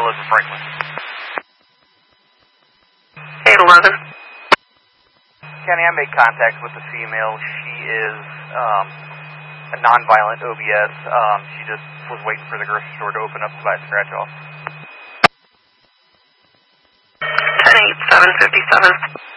Villas in Franklin. 811. Kenny, I made contact with the female. She is a non-violent OBS. She just was waiting for the grocery store to open up to buy a scratch-off. 10-8, 757.